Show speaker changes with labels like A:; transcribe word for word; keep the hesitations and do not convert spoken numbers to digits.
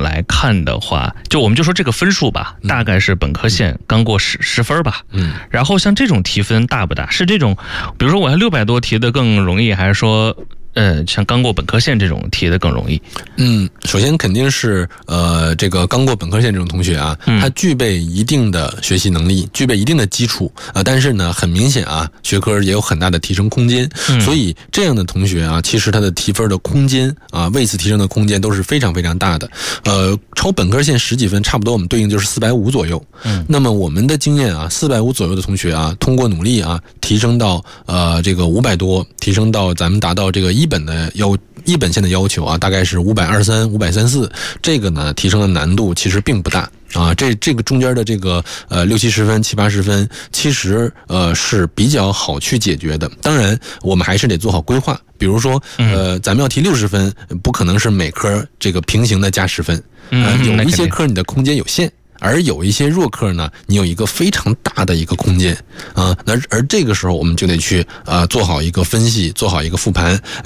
A: 来看的话，就我们就说这个分数吧，
B: 嗯、
A: 大概是本科线刚过十十分吧。
B: 嗯，
A: 然后像这种题分大不大？是这种，比如说我还六百多题的更容易，还是说？呃，像刚过本科线这种题的更容易。
B: 嗯，首先肯定是呃，这个刚过本科线这种同学啊，他具备一定的学习能力，具备一定的基础啊、呃，但是呢，很明显啊，学科也有很大的提升空间。嗯、所以这样的同学啊，其实他的提分的空间啊，为此提升的空间都是非常非常大的。呃，超本科线十几分，差不多我们对应就是四百五左右。嗯，那么我们的经验啊，四百五左右的同学啊，通过努力啊，提升到呃这个五百多，提升到咱们达到这个一本的要一本线的要求啊，大概是五百二十三、五百三十四，这个呢提升的难度其实并不大啊。这这个中间的这个呃六七十分、七八十分，其实呃是比较好去解决的。当然，我们还是得做好规划。比如说，呃，咱们要提六十分，不可能是每科这个平行的加十分，呃，有一些科你的空间有限。而有一些弱科呢，你有一个非常大的一个空间啊，那而这个时候我们就得去呃做好一个分析，做好一个复盘，